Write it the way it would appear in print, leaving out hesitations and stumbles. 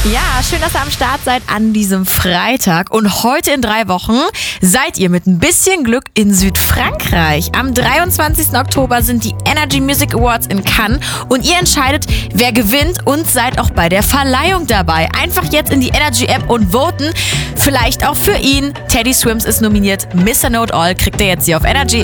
Ja, schön, dass ihr am Start seid an diesem Freitag. Und heute in 3 Wochen seid ihr mit ein bisschen Glück in Südfrankreich. Am 23. Oktober sind die Energy Music Awards in Cannes und ihr entscheidet, wer gewinnt und seid auch bei der Verleihung dabei. Einfach jetzt in die Energy App und voten. Vielleicht auch für ihn. Teddy Swims ist nominiert. Mr. Know It All kriegt ihr jetzt hier auf Energy.